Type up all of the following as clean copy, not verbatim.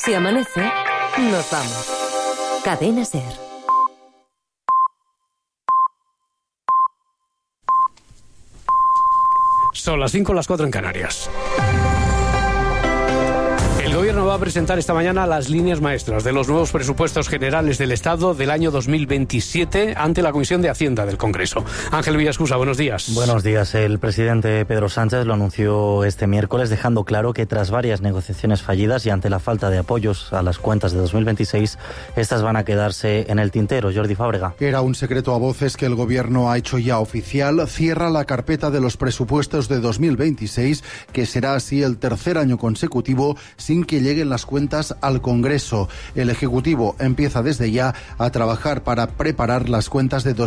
Si amanece, nos vamos. Cadena SER. Son las 5, las 4 en Canarias. El Gobierno va a presentar esta mañana las líneas maestras de los nuevos presupuestos generales del Estado del año 2027 ante la Comisión de Hacienda del Congreso. Ángel Villascusa, buenos días. Buenos días. El presidente Pedro Sánchez lo anunció este miércoles, dejando claro que tras varias negociaciones fallidas y ante la falta de apoyos a las cuentas de 2026, estas van a quedarse en el tintero. Jordi Fábrega. Era un secreto a voces que el Gobierno ha hecho ya oficial. Cierra la carpeta de los presupuestos de 2026, que será así el tercer año consecutivo sin que lleguen las cuentas al Congreso. El Ejecutivo empieza desde ya a trabajar para preparar las cuentas de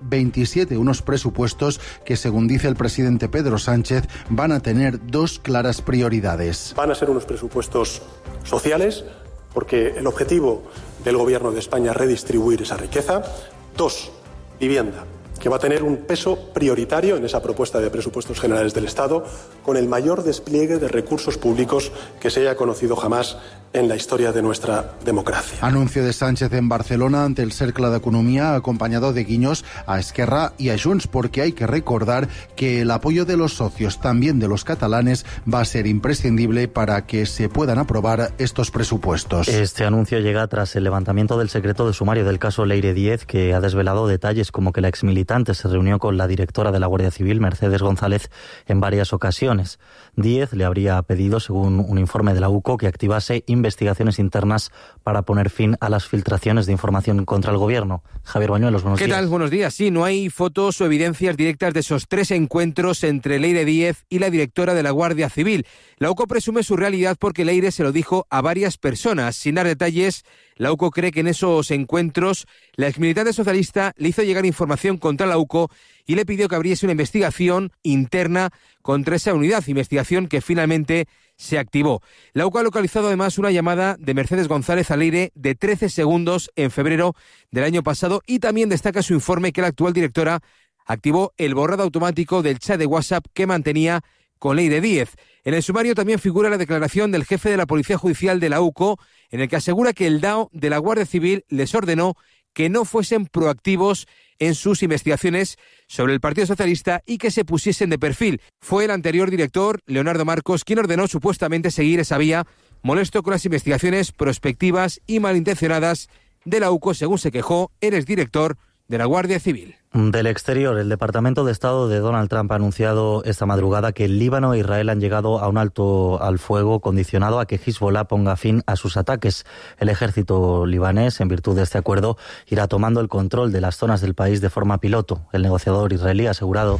2027, unos presupuestos que, según dice el presidente Pedro Sánchez, van a tener dos claras prioridades. Van a ser unos presupuestos sociales, porque el objetivo del Gobierno de España es redistribuir esa riqueza. 2, vivienda, que va a tener un peso prioritario en esa propuesta de presupuestos generales del Estado, con el mayor despliegue de recursos públicos que se haya conocido jamás en la historia de nuestra democracia. Anuncio de Sánchez en Barcelona ante el Cercle d'Economia, acompañado de guiños a Esquerra y a Junts, porque hay que recordar que el apoyo de los socios, también de los catalanes, va a ser imprescindible para que se puedan aprobar estos presupuestos. Este anuncio llega tras el levantamiento del secreto de sumario del caso Leire Díez, que ha desvelado detalles como que la exmilitante se reunió con la directora de la Guardia Civil, Mercedes González, en varias ocasiones. Díez le habría pedido, según un informe de la UCO, que activase investigaciones internas para poner fin a las filtraciones de información contra el Gobierno. Javier Bañuelos, buenos días. ¿Qué tal? Buenos días. Sí, no hay fotos o evidencias directas de esos 3 encuentros entre Leire Díez y la directora de la Guardia Civil. La UCO presume su realidad porque Leire se lo dijo a varias personas. Sin dar detalles, la UCO cree que en esos encuentros la exmilitante socialista le hizo llegar información contra la UCO y le pidió que abriese una investigación interna contra esa unidad, investigación que finalmente se activó. La UCO ha localizado además una llamada de Mercedes González a Leire de 13 segundos en febrero del año pasado, y también destaca su informe que la actual directora activó el borrado automático del chat de WhatsApp que mantenía con Leire Díez. En el sumario también figura la declaración del jefe de la Policía Judicial de la UCO, en el que asegura que el DAO de la Guardia Civil les ordenó que no fuesen proactivos en sus investigaciones sobre el Partido Socialista y que se pusiesen de perfil. Fue el anterior director, Leonardo Marcos, quien ordenó supuestamente seguir esa vía, molesto con las investigaciones prospectivas y malintencionadas de la UCO, según se quejó el exdirector de la Guardia Civil. Del exterior, el Departamento de Estado de Donald Trump ha anunciado esta madrugada que el Líbano e Israel han llegado a un alto al fuego condicionado a que Hezbollah ponga fin a sus ataques. El ejército libanés, en virtud de este acuerdo, irá tomando el control de las zonas del país de forma piloto. El negociador israelí ha asegurado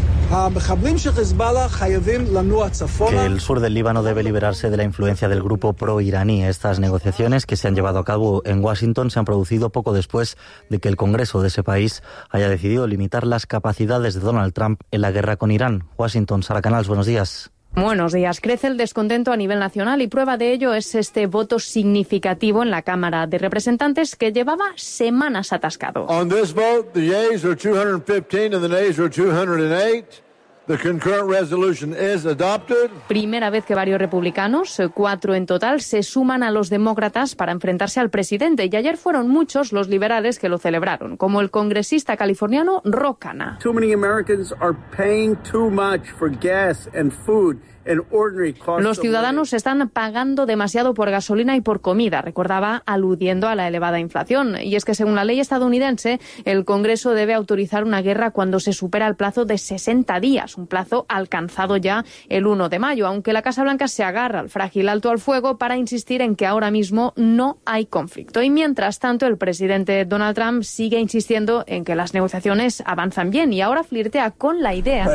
que el sur del Líbano debe liberarse de la influencia del grupo pro-iraní. Estas negociaciones, que se han llevado a cabo en Washington, se han producido poco después de que el Congreso de ese país haya decidido limitar las capacidades de Donald Trump en la guerra con Irán. Washington, Sara Canals, buenos días. Buenos días. Crece el descontento a nivel nacional y prueba de ello es este voto significativo en la Cámara de Representantes que llevaba semanas atascado. On this vote, the yeas are 215 and the nays are 208. The concurrent resolution is adopted. Primera vez que varios republicanos, 4 en total, se suman a los demócratas para enfrentarse al presidente. Y ayer fueron muchos los liberales que lo celebraron, como el congresista californiano Ro Khanna. Too many Americans are paying too much for gas and food. Los ciudadanos están pagando demasiado por gasolina y por comida, recordaba, aludiendo a la elevada inflación. Y es que según la ley estadounidense, el Congreso debe autorizar una guerra cuando se supera el plazo de 60 días, un plazo alcanzado ya el 1 de mayo, aunque la Casa Blanca se agarra al frágil alto al fuego para insistir en que ahora mismo no hay conflicto. Y mientras tanto, el presidente Donald Trump sigue insistiendo en que las negociaciones avanzan bien y ahora flirtea con la idea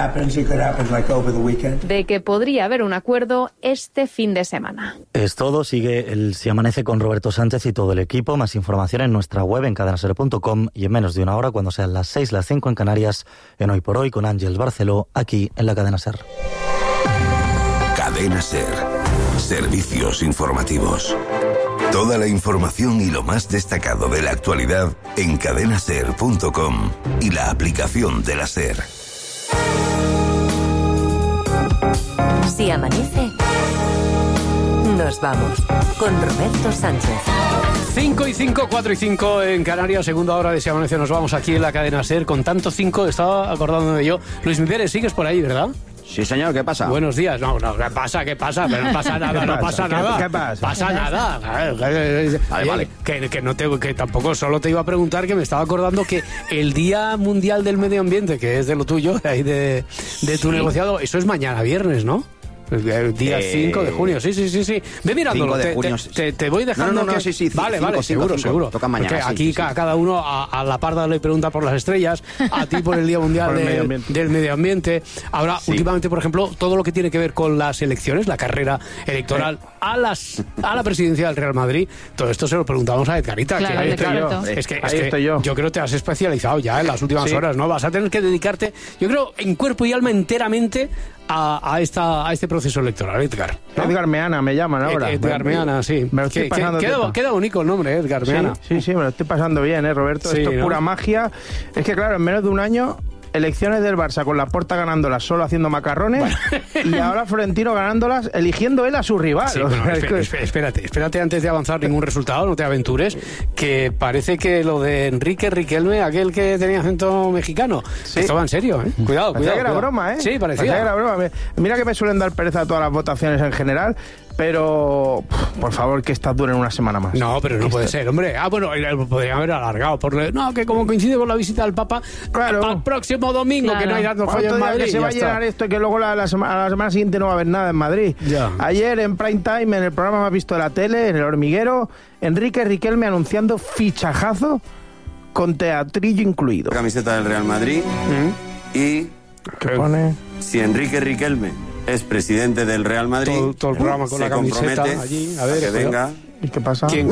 de que podría haber un acuerdo este fin de semana. Es todo. Sigue el Si Amanece con Roberto Sánchez y todo el equipo. Más información en nuestra web en cadenaser.com y en menos de una hora, cuando sean las 6, las 5 en Canarias, en Hoy por Hoy con Ángels Barceló, aquí en la Cadena SER. Cadena SER. Servicios informativos. Toda la información y lo más destacado de la actualidad en cadenaser.com y la aplicación de la SER. Si amanece, nos Nos vamos con Roberto Sánchez. 5 y 5, 4 y 5 en Canarias, segunda hora de Si Amanece. Nos vamos aquí en la cadena SER con tanto 5, estaba acordándome yo. Luis Miguel, sigues por ahí, ¿verdad? Sí, señor, ¿qué pasa? Buenos días. No, ¿qué pasa? Pero no pasa nada, no pasa nada. ¿Qué pasa? Pasa nada. Vale. Que tampoco solo te iba a preguntar, que me estaba acordando que el Día Mundial del Medio Ambiente, que es de lo tuyo, ahí de tu negociado, eso es mañana viernes, ¿no? El día 5 de junio, sí. Ve mirándolo, 5 de junio, te voy dejando. No, sí. Vale, seguro. Toca mañana. Porque aquí cada uno a la parda le pregunta por las estrellas, a ti por el Día Mundial del Medio Ambiente. Ahora, últimamente, por ejemplo, todo lo que tiene que ver con las elecciones, la carrera electoral a la presidencia del Real Madrid, todo esto se lo preguntamos a Edgarita. Claro, es que yo creo que te has especializado ya en las últimas horas, ¿no? Vas a tener que dedicarte, yo creo, en cuerpo y alma enteramente a este proceso electoral, Edgar, ¿no? Edgar Meana me llaman ahora. Edgar Meana, sí. Me lo estoy pasando. Queda bonito el nombre, Edgar Meana. Sí, me lo estoy pasando bien, Roberto. Sí, esto es ¿no? pura magia. Es que, claro, en menos de un año, elecciones del Barça con Laporta ganándolas solo haciendo macarrones y ahora Florentino ganándolas eligiendo él a su rival. Sí, bueno, espérate antes de avanzar ningún resultado, no te aventures, que parece que lo de Enrique Riquelme, aquel que tenía acento mexicano, esto va en serio, ¿eh? Cuidado. Parecía que era broma, ¿eh? Sí, parecía que era broma. Mira que me suelen dar pereza todas las votaciones en general, pero por favor, que estas duren una semana más. No, pero no puede ser, hombre. Bueno, podrían haber alargado. Que como coincide con la visita del Papa, claro, para el próximo domingo, que no hay tanto fallo en Madrid. Que se va a llenar esto y que luego a la semana siguiente no va a haber nada en Madrid. Ya. Ayer en prime time, en el programa más visto de la tele, en El Hormiguero, Enrique Riquelme anunciando fichajazo con teatrillo incluido. Camiseta del Real Madrid y... ¿Qué pone? Si Enrique Riquelme es presidente del Real Madrid, todo el programa con la camiseta allí, a ver, que venga. ¿Y qué pasa? ¿Quién?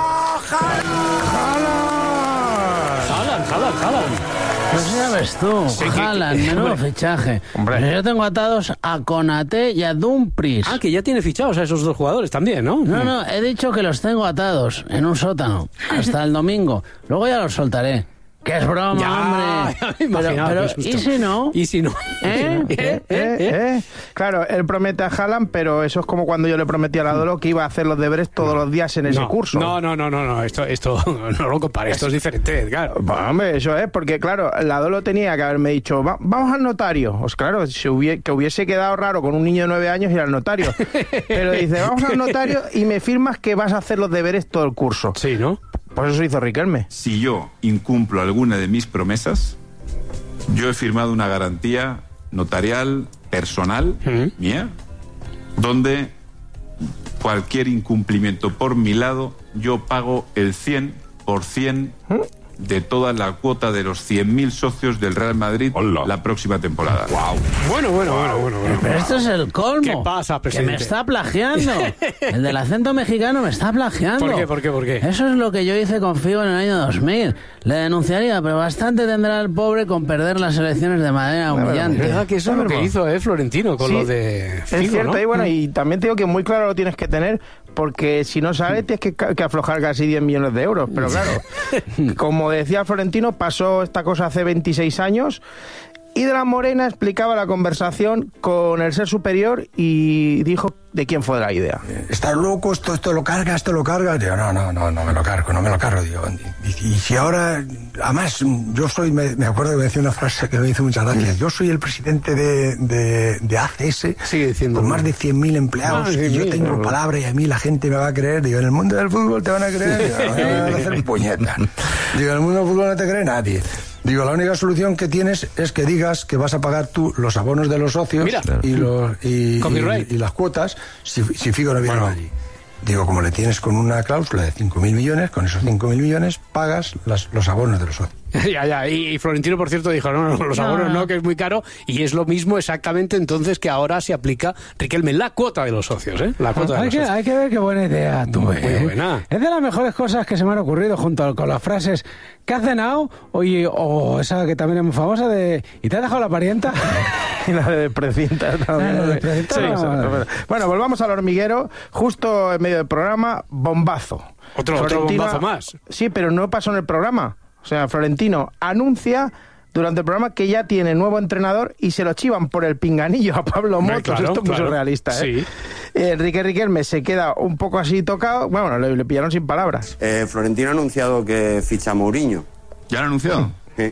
Haaland. Pues ya ves tú, Haaland, menudo fichaje. Hombre. Yo tengo atados a Konaté y a Dumfries. Que ya tiene fichados a esos dos jugadores también, ¿no? No, he dicho que los tengo atados en un sótano hasta el domingo. Luego ya los soltaré. ¡Que es broma, hombre! Pero ¿y si no? ¿Y si no? Claro, él promete a Haaland, pero eso es como cuando yo le prometí a la Dolo que iba a hacer los deberes todos los días en ese curso. No, esto no lo compares, esto es diferente, Edgar. Bueno, hombre, eso es, porque claro, la Dolo tenía que haberme dicho, vamos al notario. Pues claro, que hubiese quedado raro con un niño de 9 años ir al notario. Pero dice, vamos al notario y me firmas que vas a hacer los deberes todo el curso. Sí, ¿no? Pues eso hizo Riquelme. Si yo incumplo alguna de mis promesas, yo he firmado una garantía notarial personal mía, donde cualquier incumplimiento por mi lado, yo pago el 100% de toda la cuota de los 100.000 socios del Real Madrid la próxima temporada. Wow. Bueno. Pero esto es el colmo. ¿Qué pasa, presidente? Que me está plagiando. El del acento mexicano me está plagiando. ¿Por qué? Eso es lo que yo hice con Figo en el año 2000. Le denunciaría, pero bastante tendrá el pobre con perder las elecciones de manera humillante. Es verdad que eso es lo que hizo Florentino con lo de Figo, es cierto, ¿no? y también te digo que muy claro lo tienes que tener, porque si no sale tienes que aflojar casi 10 millones de euros. Pero claro, como decía Florentino, pasó esta cosa hace 26 años. Y de la Morena explicaba la conversación con el ser superior y dijo de quién fue la idea. ¿Estás loco? ¿Esto lo cargas? ¿Esto lo cargas? Digo, no me lo cargo. Digo, y si ahora... Además, yo soy... Me acuerdo que me decía una frase que me hizo muchas gracias. Yo soy el presidente de ACS, con más de 100.000 empleados, y yo tengo palabra y a mí la gente me va a creer. Digo, en el mundo del fútbol te van a creer. Digo, no me van a hacer puñeta. Digo, en el mundo del fútbol no te cree nadie. Digo, la única solución que tienes es que digas que vas a pagar tú los abonos de los socios y las cuotas si Figo no viene allí. Digo, como le tienes con una cláusula de 5.000 millones, con esos 5.000 millones pagas los abonos de los socios. Ya. Y Florentino, por cierto, dijo, no, los abonos no, que es muy caro, y es lo mismo exactamente entonces que ahora se aplica, Riquelme, la cuota de los socios, ¿eh? La cuota de los socios. Hay que ver qué buena idea tuve. Muy buena. Es de las mejores cosas que se me han ocurrido junto con las frases ¿qué has cenado? O esa que también es muy famosa de ¿y te has dejado la parienta? Y la de precinta también. Bueno, volvamos al Hormiguero, justo en medio del programa, bombazo. Otro bombazo más. Sí, pero no pasó en el programa. O sea, Florentino anuncia durante el programa que ya tiene nuevo entrenador y se lo chivan por el pinganillo a Pablo Motos. Claro, esto es muy surrealista, ¿eh? Sí. Enrique Riquelme se queda un poco así tocado. Bueno, le pillaron sin palabras. Florentino ha anunciado que ficha a Mourinho. ¿Ya lo ha anunciado? Sí.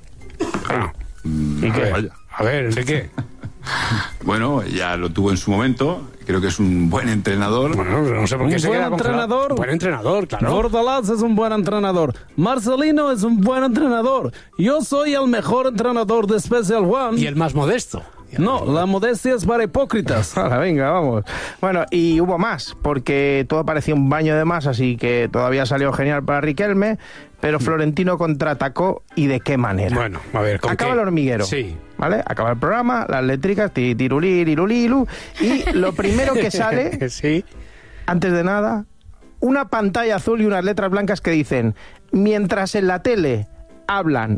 ¿Y qué? A ver, Enrique. Bueno, ya lo tuvo en su momento. Creo que es un buen entrenador. Bueno, no sé por qué se queda entrenador. Buen entrenador, claro. Bordalás es un buen entrenador. Marcelino es un buen entrenador. Yo soy el mejor entrenador de Special One. Y el más modesto. No, la modestia es para hipócritas. Venga, vamos. Bueno, y hubo más, porque todo parecía un baño de masas y que todavía salió genial para Riquelme, pero Florentino contraatacó, ¿y de qué manera? Bueno, a ver, acaba el hormiguero. Sí. ¿Vale? Acaba el programa, las letricas, tirulí, irulilu, y lo primero que sale, sí, antes de nada, una pantalla azul y unas letras blancas que dicen: mientras en la tele hablan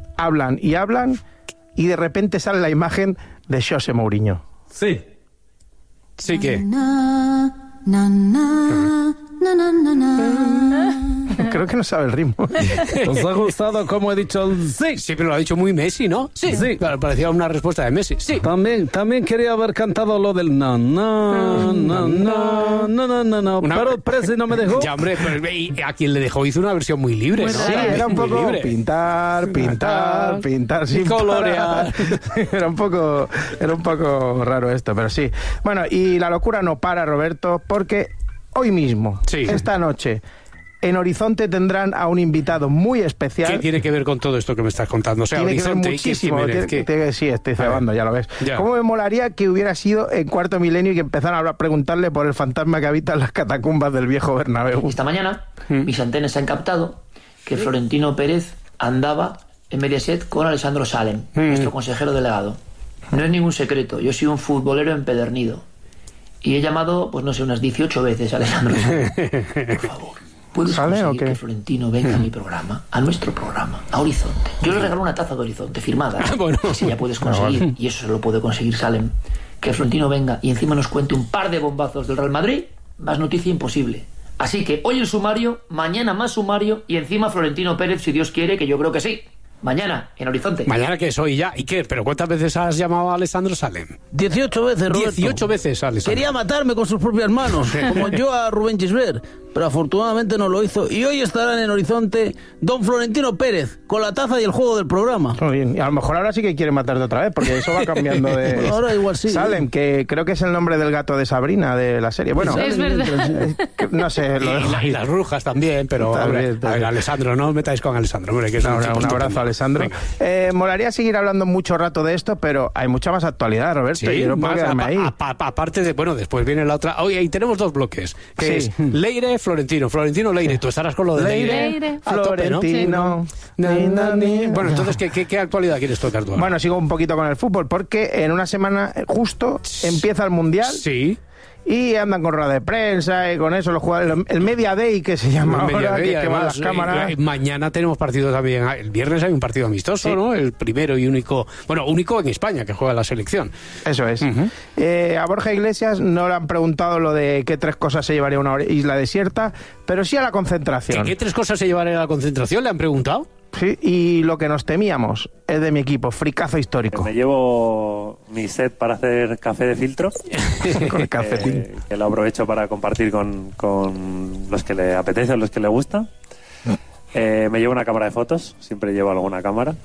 y de repente sale la imagen de José Mourinho. Sí. Sí que... Creo que no sabe el ritmo. ¿Os ha gustado cómo he dicho el sí? Sí, pero lo ha dicho muy Messi, ¿no? Sí. Claro, parecía una respuesta de Messi. Sí. También quería haber cantado lo del no. Pero el Presi no me dejó. Ya, hombre, pero a quien le dejó hizo una versión muy libre, ¿no? Sí, era un poco pintar sin colorear. Era un poco raro esto, pero sí. Bueno, y la locura no para, Roberto, porque hoy mismo, esta noche, en Horizonte tendrán a un invitado muy especial. ¿Qué tiene que ver con todo esto que me estás contando? O sea, tiene Horizonte, que ver muchísimo. Sí, estoy cebando, ya lo ves. Ya. ¿Cómo me molaría que hubiera sido en Cuarto Milenio y que empezaran a preguntarle por el fantasma que habita en las catacumbas del viejo Bernabéu? Esta mañana, mis antenas han captado que Florentino Pérez andaba en Mediaset con Alessandro Salem, nuestro consejero delegado. No es ningún secreto, yo soy un futbolero empedernido. Y he llamado, pues no sé, unas 18 veces a Alessandro Salem. Por favor, ¿puedes conseguir que Florentino venga a mi programa, a nuestro programa, a Horizonte? Yo le regalo una taza de Horizonte firmada. Bueno. Si ya puedes conseguir, y eso se lo puede conseguir Salem, que Florentino venga y encima nos cuente un par de bombazos del Real Madrid, más noticia imposible. Así que hoy el sumario, mañana más sumario y encima Florentino Pérez, si Dios quiere, que yo creo que sí. Mañana, en Horizonte. Mañana que es hoy ya. ¿Y qué? ¿Pero cuántas veces has llamado a Alessandro Salem? 18 veces, Roberto. 18 veces, Alessandro. Quería matarme con sus propias manos, como yo a Rubén Gisbert, pero afortunadamente no lo hizo. Y hoy estarán en Horizonte don Florentino Pérez, con la taza y el juego del programa. Muy bien. Y a lo mejor ahora sí que quiere matarte otra vez, porque eso va cambiando de... Bueno, ahora igual sí. Salem, que creo que es el nombre del gato de Sabrina, de la serie. Bueno, es verdad. No sé. Y las brujas también, pero a ver, Alessandro, no os metáis con Alessandro. Hombre, que es un abrazo, Alessandro. Molaría seguir hablando mucho rato de esto, pero hay mucha más actualidad, Roberto. Sí, yo no puedo quedarme ahí. Aparte de, bueno, después viene la otra. Oye, y tenemos dos bloques, que es Leire, Florentino, Leire. Tú estarás con lo de Leire. Florentino. Bueno, entonces, ¿qué actualidad quieres tocar tú? Bueno, sigo un poquito con el fútbol, porque en una semana justo empieza el Mundial. Sí. Y andan con rueda de prensa y con eso los jugadores, el Media Day que se llama ahora, que van las cámaras. Mañana tenemos partido también, el viernes hay un partido amistoso, ¿no? El primero y único en España que juega la selección. Eso es. A Borja Iglesias no le han preguntado lo de qué 3 cosas se llevaría a una isla desierta, pero sí a la concentración. ¿Qué 3 cosas se llevaría a la concentración? ¿Le han preguntado? Sí, y lo que nos temíamos es de mi equipo, fricazo histórico. Me llevo mi set para hacer café de filtro. Con el cafetín. Que lo aprovecho para compartir con los que le apetece, los que le gusta. Me llevo una cámara de fotos, siempre llevo alguna cámara.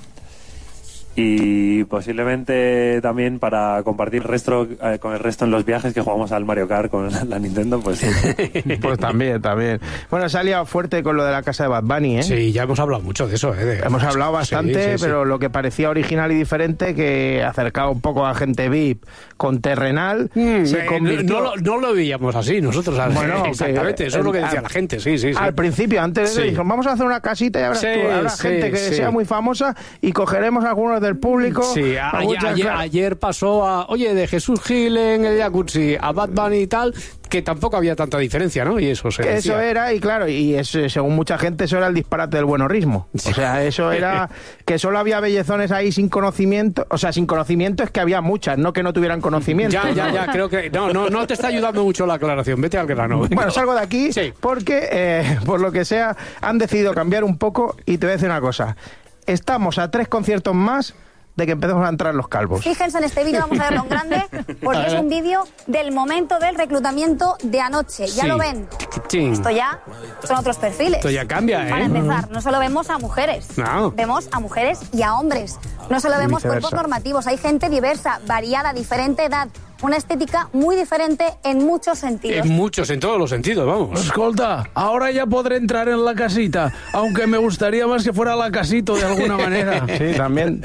Y posiblemente también para compartir con el resto en los viajes que jugamos al Mario Kart con la Nintendo, pues... Pues también. Bueno, se ha liado fuerte con lo de la casa de Bad Bunny, ¿eh? Sí, ya hemos hablado mucho de eso, Hemos hablado bastante, sí. Pero lo que parecía original y diferente, que acercaba un poco a gente VIP con terrenal, se convirtió... No lo veíamos así nosotros. Bueno, exactamente, eso es lo que decía la gente, sí. Al principio, antes de eso, dijeron, vamos a hacer una casita y habrá gente que sea muy famosa y cogeremos a algunos del público. Sí, ayer pasó de Jesús Gil en el jacuzzi a Bad Bunny y tal, que tampoco había tanta diferencia, ¿no? Y eso se decía. Eso era, y claro, según mucha gente, eso era el disparate del buenorrismo. O sea, eso era que solo había bellezones ahí sin conocimiento. O sea, sin conocimiento es que había muchas, no que no tuvieran conocimiento. Ya, creo que... No te está ayudando mucho la aclaración, vete al grano. Bueno, salgo de aquí porque, por lo que sea, han decidido cambiar un poco y te voy a decir una cosa. estamos a 3 conciertos más de que empecemos a entrar los calvos. Fíjense en este vídeo, vamos a verlo en grande, porque es un vídeo del momento del reclutamiento de anoche. Ya lo ven. Esto ya son otros perfiles. Esto ya cambia, ¿eh? Para empezar, no solo vemos a mujeres, vemos a mujeres y a hombres. No solo vemos cuerpos normativos, hay gente diversa, variada, diferente edad. Una estética muy diferente en muchos sentidos. En todos los sentidos, vamos. Escolta, ahora ya podré entrar en la casita, aunque me gustaría más que fuera la casito de alguna manera. Sí, también.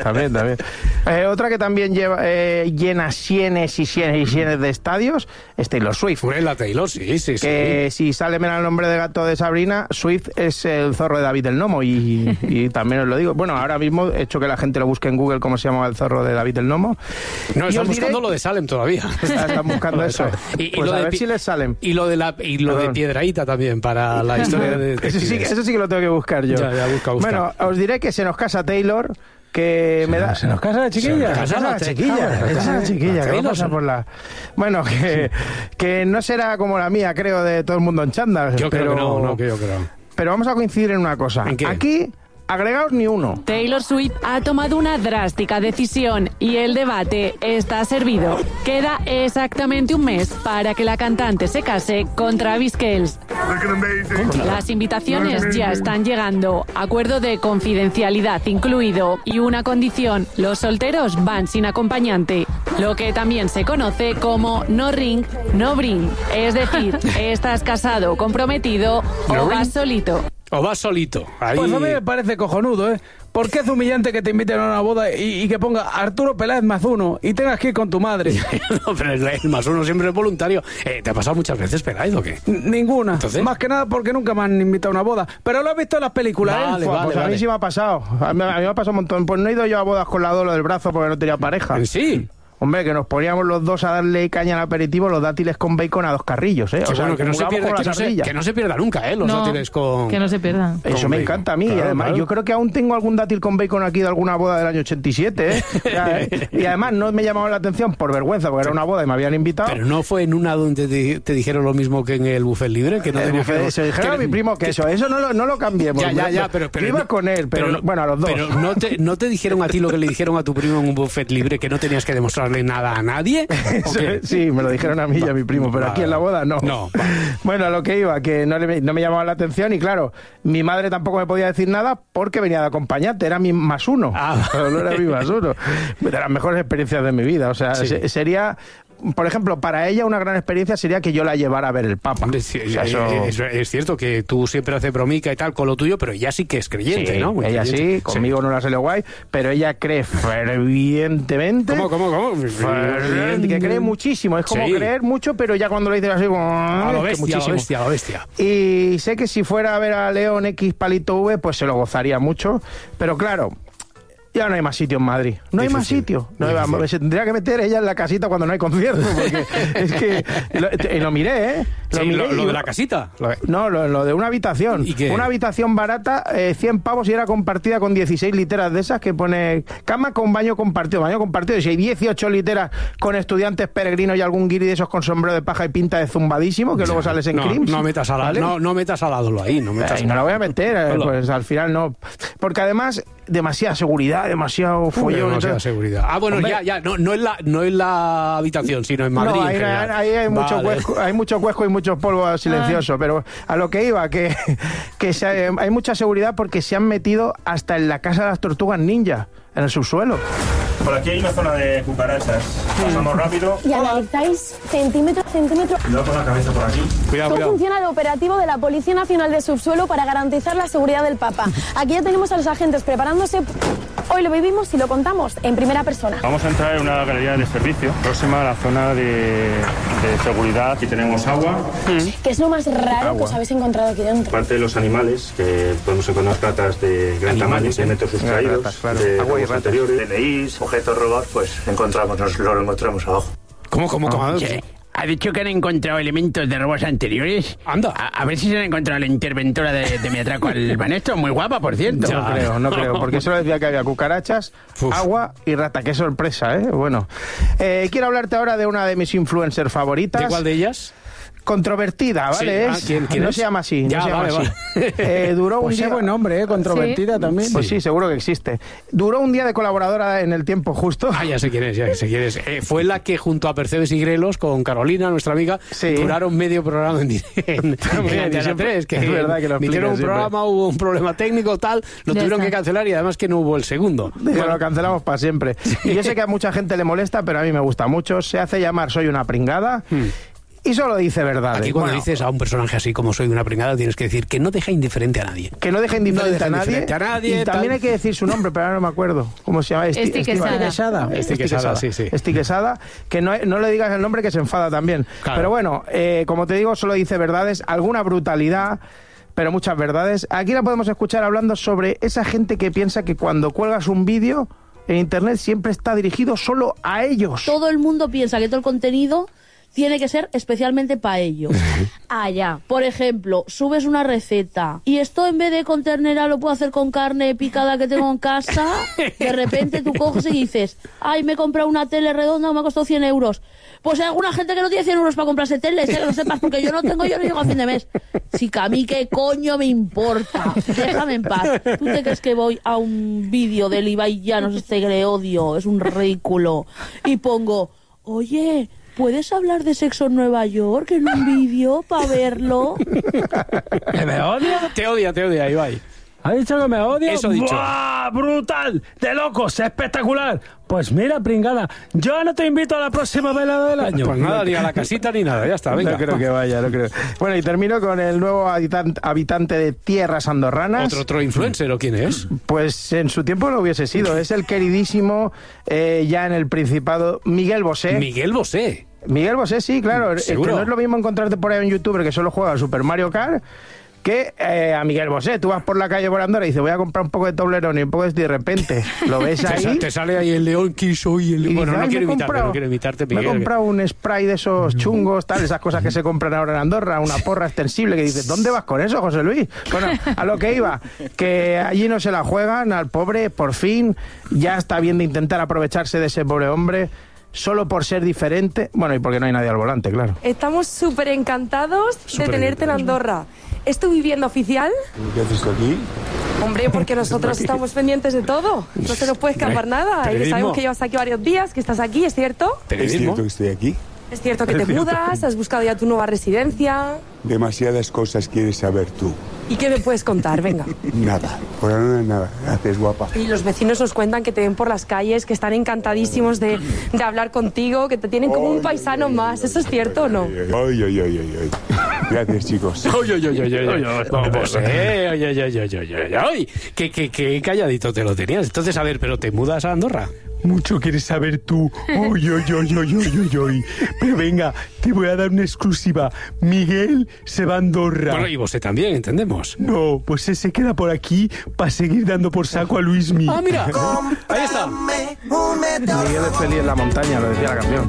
Otra que también llena cienes y cienes de estadios es Taylor Swift. La Taylor, sí. Que si sale menos el nombre de gato de Sabrina, Swift es el zorro de David el Nomo y también os lo digo. Bueno, ahora mismo he hecho que la gente lo busque en Google cómo se llama el zorro de David el Nomo. No, están buscando lo de Salem todavía. Están buscando eso. Pues a ver si les salen. Y lo de Piedrahíta también, para la historia de eso sí que lo tengo que buscar yo. Ya, busca. Bueno, os diré que se nos casa Taylor, que me da... ¿Se nos casa la chiquilla? Se nos casa la chiquilla, que pasa por la... Bueno, que no será como la mía, creo, de todo el mundo en chándal. Yo creo que no. Pero vamos a coincidir en una cosa. ¿En qué? Aquí... agregaos ni uno. Taylor Swift ha tomado una drástica decisión y el debate está servido. Queda exactamente un mes para que la cantante se case con Travis Kelce. Las invitaciones ya están llegando, acuerdo de confidencialidad incluido y una condición: los solteros van sin acompañante, lo que también se conoce como no ring, no bring. Es decir, estás casado, comprometido o vas solito. O vas solito. Ahí... Pues a mí me parece cojonudo, ¿eh? ¿Por qué es humillante que te inviten a una boda y que ponga Arturo Peláez más uno y tengas que ir con tu madre? No, pero el más uno siempre es voluntario. ¿Te ha pasado muchas veces, Peláez, o qué? Ninguna. ¿Entonces? Más que nada porque nunca me han invitado a una boda. Pero lo has visto en las películas, vale, ¿eh? Pues a mí sí me ha pasado. A mí me ha pasado un montón. Pues no he ido yo a bodas con la Dolo del brazo porque no tenía pareja. Sí. Hombre, que nos poníamos los dos a darle caña al aperitivo, los dátiles con bacon a 2 carrillos, ¿eh? O sea, bueno, que no se pierda nunca, ¿eh? Los dátiles con... Que no se pierdan. Eso me encanta a mí. Claro, además, yo creo que aún tengo algún dátil con bacon aquí de alguna boda del año 87, ¿eh? Y además no me llamaban la atención por vergüenza, porque era una boda y me habían invitado. Pero no fue en una donde te dijeron lo mismo que en el buffet libre, que no tenías que... Se dijeron a mi primo que eso no lo cambiemos. Ya, pero yo iba con él, pero bueno, a los dos. Pero no te dijeron a ti lo que le dijeron a tu primo en un buffet libre, que no tenías que demostrarle nada a nadie. Sí, me lo dijeron a mí y a mi primo, pero aquí en la boda no. Bueno, a lo que iba, que no me llamaba la atención y claro, mi madre tampoco me podía decir nada porque venía de acompañante, era mi más uno. Pero no era mi más uno. De las mejores experiencias de mi vida, o sea, sería... Por ejemplo, para ella una gran experiencia sería que yo la llevara a ver el Papa. Sí, es cierto que tú siempre haces bromica y tal con lo tuyo, pero ella sí que es creyente, ¿no? Muy ella creyente. Sí, conmigo no la salió guay, pero ella cree fervientemente. ¿Cómo? Que cree muchísimo, es como creer mucho, pero ya cuando lo dices así, a lo bestia. Y sé que si fuera a ver a León X Palito V, pues se lo gozaría mucho, pero claro... Ya no hay más sitio en Madrid. No hay más sitio. Se tendría que meter ella en la casita cuando no hay concierto. Porque es que... Lo miré, ¿eh? ¿Lo de la casita? No, lo de una habitación. ¿Y qué? Una habitación barata, 100 pavos y era compartida con 16 literas de esas que pone cama con baño compartido. Y si hay 18 literas con estudiantes peregrinos y algún guiri de esos con sombrero de paja y pinta de zumbadísimo, que luego sales en Crims. No metas al lado, no metas al lado ahí. No la voy a meter, pues al final no. Porque además, demasiada seguridad, demasiado follón. Demasiada seguridad. Bueno, hombre, ya. No es la habitación, sino en Madrid. No, ahí hay mucho huesco y mucho polvo silencioso. Pero a lo que iba, que hay mucha seguridad porque se han metido hasta en la casa de las tortugas ninja, en el subsuelo. Por aquí hay una zona de cucarachas. Pasamos rápido. Y analizáis centímetro. Cuidado con la cabeza por aquí. ¿Cómo funciona el operativo de la Policía Nacional de Subsuelo para garantizar la seguridad del Papa? Aquí ya tenemos a los agentes preparándose. Hoy lo vivimos y lo contamos en primera persona. Vamos a entrar en una galería de servicio próxima a la zona de seguridad. Aquí tenemos agua. ¿Qué es lo más raro que os habéis encontrado aquí dentro? Aparte de los animales, que podemos encontrar platas de gran tamaño, de metros sustraídos, de agua y anteriores, DNIs, objetos robados, pues lo encontramos abajo. ¿Cómo? ¿Ha dicho que han encontrado elementos de robos anteriores? Anda. A ver si se han encontrado la interventora de mi atraco al Banesto. Muy guapa, por cierto. No creo, porque solo decía que había cucarachas, agua y rata. Qué sorpresa, ¿eh? Bueno. Quiero hablarte ahora de una de mis influencers favoritas. ¿De cuál de ellas? Controvertida, ¿vale? ¿Quién no es? se llama así. Ya, no se llama vale, así. Duró pues un día... buen nombre, Controvertida también. Pues sí, seguro que existe. Duró un día de colaboradora en El Tiempo Justo. Ya sé quién es. Fue la que junto a Percebes y Grelos, con Carolina, nuestra amiga, duraron medio programa en Antena 3, que es verdad que lo hicieron un siempre. programa, hubo un problema técnico, tal, lo tuvieron que cancelar y además que no hubo el segundo. Bueno, lo cancelamos para siempre. Y yo sé que a mucha gente le molesta, pero a mí me gusta mucho. Se hace llamar Soy una pringada. Y solo dice verdades. Aquí cuando dices a un personaje así como Soy una pringada, tienes que decir que no deja indiferente a nadie. Que no deja indiferente a nadie. Y también hay que decir su nombre, pero ahora no me acuerdo. ¿Cómo se llama? Esti Quesada. Esti Quesada. Que no le digas el nombre, que se enfada también. Claro. Pero bueno, como te digo, solo dice verdades, alguna brutalidad, pero muchas verdades. Aquí la podemos escuchar hablando sobre esa gente que piensa que cuando cuelgas un vídeo en internet siempre está dirigido solo a ellos. Todo el mundo piensa que todo el contenido tiene que ser especialmente para ellos. Allá. Por ejemplo, subes una receta y esto en vez de con ternera lo puedo hacer con carne picada que tengo en casa. De repente tú coges y dices, ay, me he comprado una tele redonda, me ha costado 100 euros. Pues hay alguna gente que no tiene 100 euros para comprarse teles, que lo sepas, porque yo no llego a fin de mes. Chica, a mí qué coño me importa. Déjame en paz. ¿Tú te crees que voy a un vídeo del Ibai Llanos, este greodio? Es un ridículo. Y pongo, oye, ¿puedes hablar de sexo en Nueva York en un vídeo para verlo? ¿Que me odia? Te odia, Ibai. ¿Ha dicho que me odia? Eso he dicho. ¡Buah! ¡Brutal! ¡De locos! ¡Espectacular! Pues mira, pringada, yo no te invito a la próxima velada del año. Pues nada, ni a la casita ni nada, ya está, venga. No creo que vaya, no creo. Bueno, y termino con el nuevo habitante de tierras andorranas. ¿Otro influencer o quién es? Pues en su tiempo lo hubiese sido. Es el queridísimo, ya en el Principado, Miguel Bosé. Miguel Bosé, sí, claro. ¿Seguro? Que no es lo mismo encontrarte por ahí un youtuber que solo juega a Super Mario Kart que a Miguel Bosé. Tú vas por la calle por Andorra y dices, voy a comprar un poco de Toblerone y un poco de de repente lo ves ahí. Te sale ahí el león que soy el... Y bueno, dices, no quiero imitarte, Miguel. Me he comprado un spray de esos chungos, tal, esas cosas que se compran ahora en Andorra, una porra extensible, que dices, ¿dónde vas con eso, José Luis? Bueno, a lo que iba, que allí no se la juegan al pobre, por fin, ya está bien de intentar aprovecharse de ese pobre hombre, solo por ser diferente, bueno, y porque no hay nadie al volante, claro. Estamos súper encantados de tenerte en Andorra. ¿Es tu vivienda oficial? ¿Qué haces aquí? Hombre, porque nosotros estamos pendientes de todo. No se nos puede escapar nada. Y sabemos que llevas aquí varios días, que estás aquí, ¿es cierto? ¿Es cierto que estoy aquí? ¿Es cierto que te mudas? ¿Has buscado ya tu nueva residencia? Demasiadas cosas quieres saber tú. ¿Y qué me puedes contar? Venga. Nada, por ahora nada. Gracias, guapa. Y los vecinos nos cuentan que te ven por las calles, que están encantadísimos de hablar contigo, que te tienen como un paisano más. ¿Eso es cierto o no? Ay. Gracias, chicos. Ay, qué calladito te lo tenías. Entonces, a ver, ¿pero te mudas a Andorra? Mucho quieres saber tú. Uy. Pero venga, te voy a dar una exclusiva. Miguel se va a Andorra. Bueno, y vos también, entendemos. No, pues él se queda por aquí para seguir dando por saco a Luismi. Ah, mira. Ahí está. Miguel es feliz en la montaña, lo decía la canción.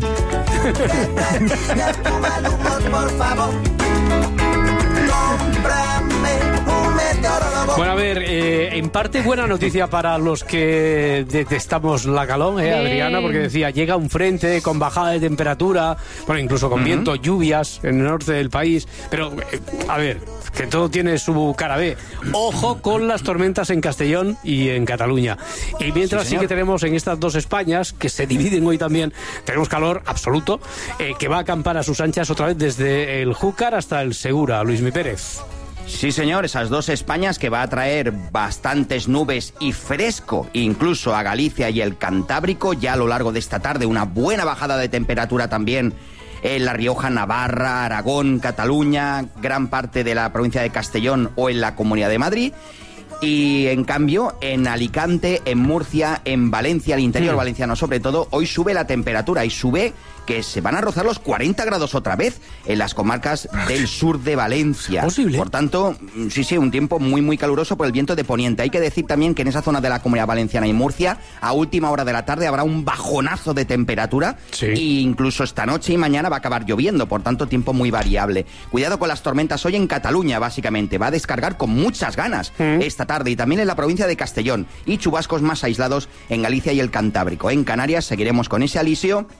Bueno, a ver, en parte buena noticia para los que detestamos la calor, Adriana, porque decía, llega un frente con bajada de temperatura, bueno, incluso con viento, lluvias en el norte del país, pero, a ver, que todo tiene su cara B. Ojo con las tormentas en Castellón y en Cataluña. Y mientras sí que tenemos en estas dos Españas, que se dividen hoy también, tenemos calor absoluto, que va a acampar a sus anchas otra vez desde el Júcar hasta el Segura, Luismi Pérez. Sí, señor, esas dos Españas que va a traer bastantes nubes y fresco, incluso a Galicia y el Cantábrico, ya a lo largo de esta tarde una buena bajada de temperatura también en La Rioja, Navarra, Aragón, Cataluña, gran parte de la provincia de Castellón o en la Comunidad de Madrid. Y en cambio, en Alicante, en Murcia, en Valencia, el interior valenciano sobre todo, hoy sube la temperatura y sube que se van a rozar los 40 grados otra vez en las comarcas del sur de Valencia. ¿Posible? Por tanto, sí, un tiempo muy, muy caluroso por el viento de poniente. Hay que decir también que en esa zona de la Comunidad Valenciana y Murcia, a última hora de la tarde habrá un bajonazo de temperatura e incluso esta noche y mañana va a acabar lloviendo, por tanto, tiempo muy variable. Cuidado con las tormentas hoy en Cataluña, básicamente. Va a descargar con muchas ganas esta tarde y también en la provincia de Castellón y chubascos más aislados en Galicia y el Cantábrico. En Canarias seguiremos con ese alisio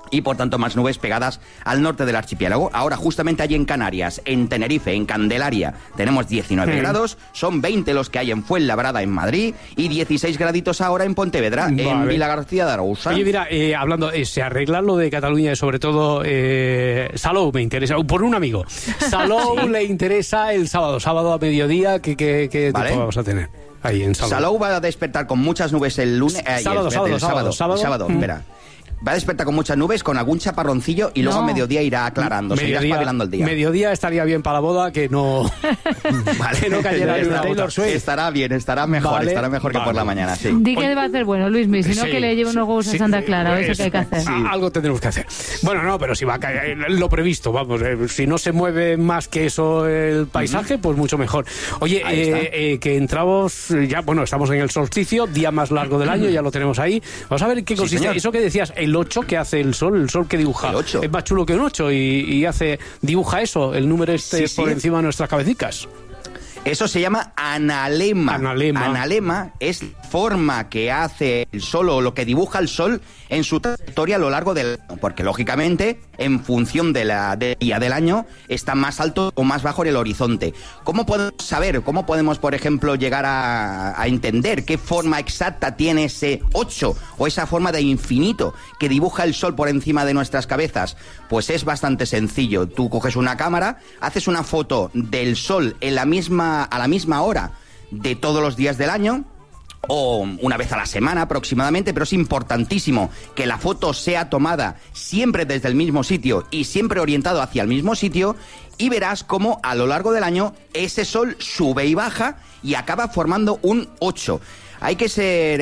y por tanto más nubes pegadas al norte del archipiélago. Ahora justamente allí en Canarias, en Tenerife, en Candelaria, tenemos 19 grados, son 20 los que hay en Fuenlabrada, en Madrid, y 16 graditos ahora en Pontevedra, en Vilagarcía de Arousa. Oye, mira, hablando, se arregla lo de Cataluña y sobre todo Salou me interesa, por un amigo. Salou le interesa el sábado a mediodía, ¿qué vamos a tener ahí en Salou? Salou va a despertar con muchas nubes el lunes... sábado, espera. Va a despertar con muchas nubes, con algún chaparroncillo y luego a mediodía irá aclarando, se irá espabilando el día. Mediodía estaría bien para la boda, que no, que no cayera en una Taylor Swift. Estará bien, estará mejor que por la mañana, sí. Di que va a ser bueno, Luismi, si no que le lleve unos huevos a Santa Clara, eso que hay que hacer. Algo tendremos que hacer. Bueno, no, pero si va a caer lo previsto, vamos, si no se mueve más que eso el paisaje, pues mucho mejor. Oye, que entramos ya, bueno, estamos en el solsticio, día más largo del año, ya lo tenemos ahí. Vamos a ver qué consiste. Eso que decías, el 8 que hace el sol que dibuja. El 8. Es más chulo que un 8 y dibuja eso, el número por encima de nuestras cabecicas. Eso se llama analema. Analema es la forma que hace el sol o lo que dibuja el sol en su trayectoria a lo largo del año, porque lógicamente en función del día del año está más alto o más bajo en el horizonte. ¿Cómo podemos saber, por ejemplo, llegar a entender qué forma exacta tiene ese 8 o esa forma de infinito que dibuja el sol por encima de nuestras cabezas? Pues es bastante sencillo. Tú coges una cámara, haces una foto del sol a la misma hora de todos los días del año, o una vez a la semana aproximadamente, pero es importantísimo que la foto sea tomada siempre desde el mismo sitio y siempre orientado hacia el mismo sitio, y verás cómo a lo largo del año ese sol sube y baja y acaba formando un 8. Hay que ser,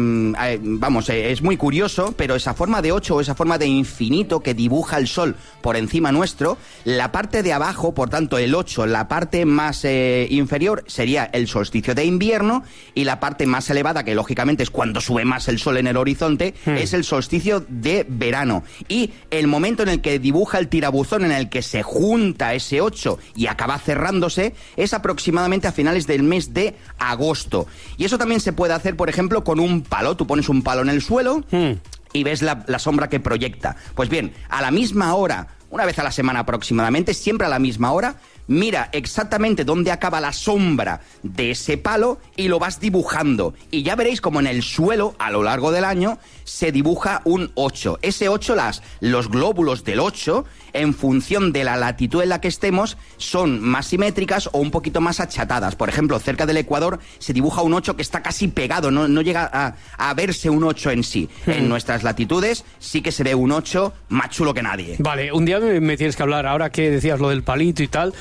es muy curioso, pero esa forma de 8 o esa forma de infinito que dibuja el sol por encima nuestro, la parte de abajo, por tanto el 8, la parte más inferior sería el solsticio de invierno, y la parte más elevada, que lógicamente es cuando sube más el sol en el horizonte, es el solsticio de verano. Y el momento en el que dibuja el tirabuzón, en el que se junta ese 8 y acaba cerrándose, es aproximadamente a finales del mes de agosto. Y eso también se puede hacer, por ejemplo, con un palo. Tú pones un palo en el suelo y ves la sombra que proyecta. Pues bien, a la misma hora, una vez a la semana aproximadamente, siempre a la misma hora, mira exactamente dónde acaba la sombra de ese palo y lo vas dibujando. Y ya veréis como en el suelo, a lo largo del año, se dibuja un 8. Ese 8, los glóbulos del 8, en función de la latitud en la que estemos, son más simétricas o un poquito más achatadas. Por ejemplo, cerca del Ecuador se dibuja un 8 que está casi pegado, no llega a verse un 8 en sí. En nuestras latitudes sí que se ve un 8 más chulo que nadie. Vale, un día me tienes que hablar, ahora que decías lo del palito y tal,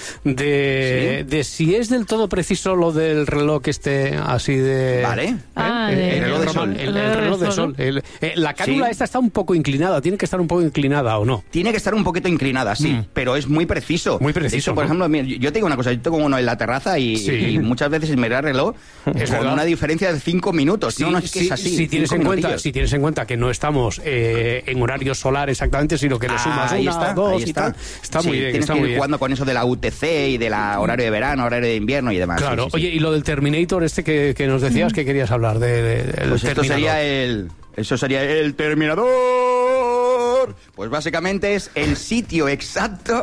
de si es del todo preciso lo del reloj así de... Vale. El reloj de sol. El reloj de sol. La cánula esta está un poco inclinada, ¿tiene que estar un poco inclinada o no? Tiene que estar un poquito inclinada, sí, pero es muy preciso. Muy preciso. De hecho, por ejemplo, yo te digo una cosa, yo tengo uno en la terraza y muchas veces me da el reloj con una diferencia de 5 minutos. Sí, no, es que es así. Si tienes en cuenta que no estamos en horario solar exactamente, sino que le sumas dos y tal. Está muy bien. Tienes que ir jugando con eso de la UTC y de la horario de verano, horario de invierno y demás. Claro. Oye, y lo del Terminator que nos decías que querías hablar pues esto sería eso sería el Terminador. Pues básicamente es el sitio exacto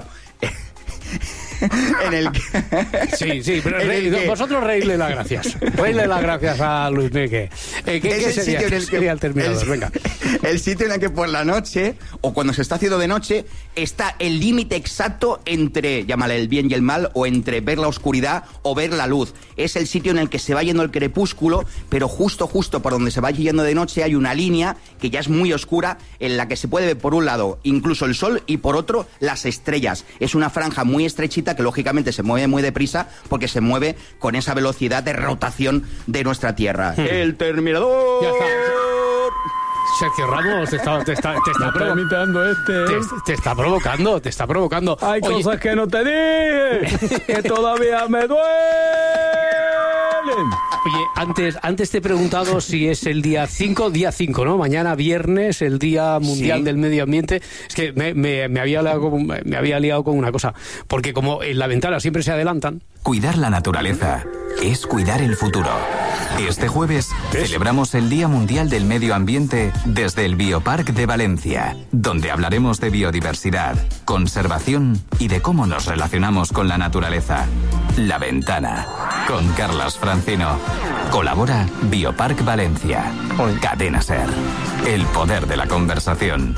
en el que... Sí, pero vosotros reírle las gracias. Reírle las gracias a Luis Meque. ¿Qué sería el Terminador? Venga. El sitio en el que por la noche, o cuando se está haciendo de noche, está el límite exacto entre, llámale el bien y el mal, o entre ver la oscuridad o ver la luz. Es el sitio en el que se va yendo el crepúsculo, pero justo por donde se va yendo de noche hay una línea que ya es muy oscura, en la que se puede ver por un lado incluso el sol y por otro las estrellas. Es una franja muy estrechita que lógicamente se mueve muy deprisa porque se mueve con esa velocidad de rotación de nuestra Tierra. El Terminador. Ya está. Sergio Ramos te está provocando. Te está provocando. Hay cosas que no te dije, que todavía me duelen. Oye, antes te he preguntado si es el día 5, ¿no? Mañana viernes, el Día Mundial del Medio Ambiente. Es que me había liado con una cosa, porque como en la ventana siempre se adelantan. Cuidar la naturaleza es cuidar el futuro. Este jueves celebramos el Día Mundial del Medio Ambiente desde el Bioparc de Valencia, donde hablaremos de biodiversidad, conservación y de cómo nos relacionamos con la naturaleza. La Ventana, con Carlas Francino. Colabora Bioparc Valencia. Cadena SER. El poder de la conversación.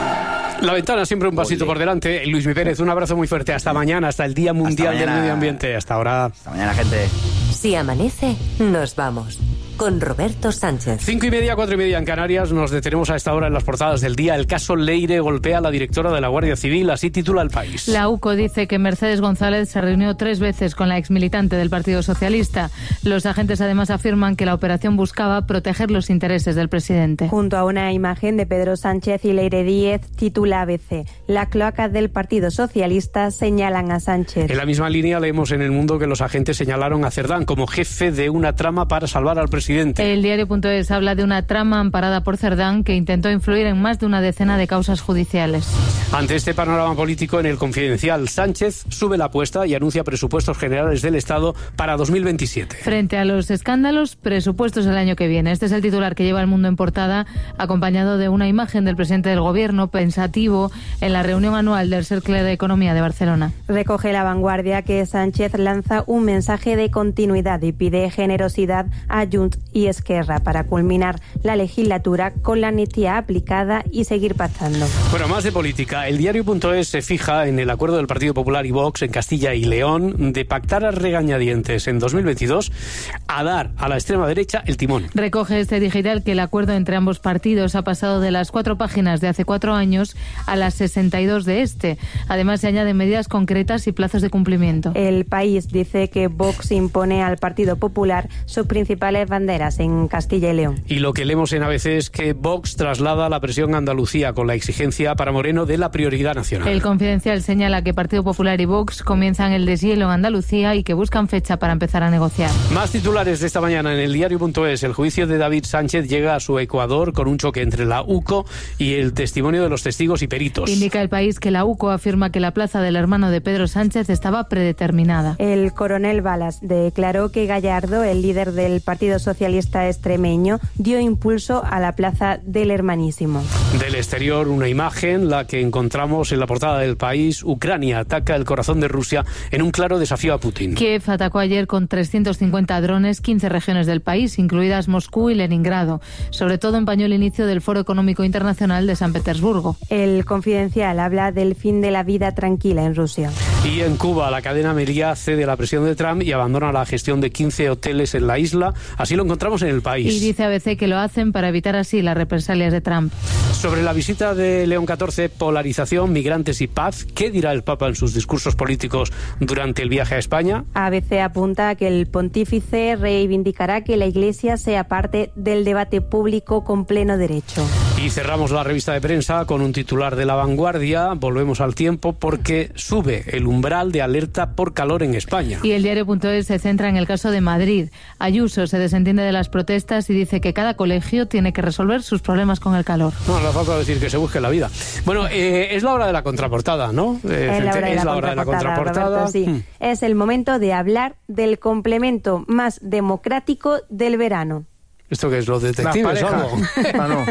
La Ventana, siempre un pasito por delante. Luis Mi Pérez, un abrazo muy fuerte. Hasta mañana, hasta el Día Mundial del Medio Ambiente. Hasta ahora. Hasta mañana, gente. Si amanece, nos vamos. Con Roberto Sánchez. 5:30, 4:30 en Canarias. Nos detenemos a esta hora en las portadas del día. El caso Leire golpea a la directora de la Guardia Civil. Así titula El País. La UCO dice que Mercedes González se reunió 3 veces con la exmilitante del Partido Socialista. Los agentes además afirman que la operación buscaba proteger los intereses del presidente. Junto a una imagen de Pedro Sánchez y Leire Díez, titula ABC. Las cloacas del Partido Socialista señalan a Sánchez. En la misma línea leemos en El Mundo que los agentes señalaron a Cerdán como jefe de una trama para salvar al presidente. El diario.es habla de una trama amparada por Cerdán que intentó influir en más de una decena de causas judiciales. Ante este panorama político, en El Confidencial, Sánchez sube la apuesta y anuncia presupuestos generales del Estado para 2027. Frente a los escándalos, presupuestos el año que viene. Este es el titular que lleva El Mundo en portada, acompañado de una imagen del presidente del Gobierno pensativo en la reunión anual del Cercle de Economía de Barcelona. Recoge La Vanguardia que Sánchez lanza un mensaje de continuidad y pide generosidad a Junts y Esquerra para culminar la legislatura con la amnistía aplicada y seguir pactando. Bueno, más de política. El diario.es se fija en el acuerdo del Partido Popular y Vox en Castilla y León de pactar a regañadientes en 2022 a dar a la extrema derecha el timón. Recoge este digital que el acuerdo entre ambos partidos ha pasado de las 4 páginas de hace 4 años a las 62 de este. Además, se añaden medidas concretas y plazos de cumplimiento. El País dice que Vox impone al Partido Popular sus principales banderas en Castilla y León. Y lo que leemos en ABC es que Vox traslada la presión a Andalucía con la exigencia para Moreno de la prioridad nacional. El Confidencial señala que Partido Popular y Vox comienzan el deshielo en Andalucía y que buscan fecha para empezar a negociar. Más titulares de esta mañana en el diario.es. El juicio de David Sánchez llega a su Ecuador con un choque entre la UCO y el testimonio de los testigos y peritos. Indica El País que la UCO afirma que la plaza del hermano de Pedro Sánchez estaba predeterminada. El coronel Balas declaró que Gallardo, el líder del Partido Socialista extremeño, dio impulso a la plaza del hermanísimo. Del exterior, una imagen, la que encontramos en la portada del País. Ucrania ataca el corazón de Rusia en un claro desafío a Putin. Kiev atacó ayer con 350 drones 15 regiones del país, incluidas Moscú y Leningrado. Sobre todo empañó el inicio del Foro Económico Internacional de San Petersburgo. El Confidencial habla del fin de la vida tranquila en Rusia. Y en Cuba, la cadena Meliá cede a la presión de Trump y abandona la gestión de 15 hoteles en la isla. Así lo encontramos en El País. Y dice ABC que lo hacen para evitar así las represalias de Trump. Sobre la visita de León XIV, polarización, migrantes y paz, ¿qué dirá el Papa en sus discursos políticos durante el viaje a España? ABC apunta a que el pontífice reivindicará que la Iglesia sea parte del debate público con pleno derecho. Y cerramos la revista de prensa con un titular de La Vanguardia. Volvemos al tiempo porque sube el umbral de alerta por calor en España. Y el diario.es se centra en el caso de Madrid. Ayuso se desentiende de las protestas y dice que cada colegio tiene que resolver sus problemas con el calor. No, le falta decir que se busque la vida. Bueno, es la hora de la contraportada, ¿no? Es la hora de la contraportada. Roberto, sí. Es el momento de hablar del complemento más democrático del verano. ¿Esto qué es? ¿Los detectives o algo? No.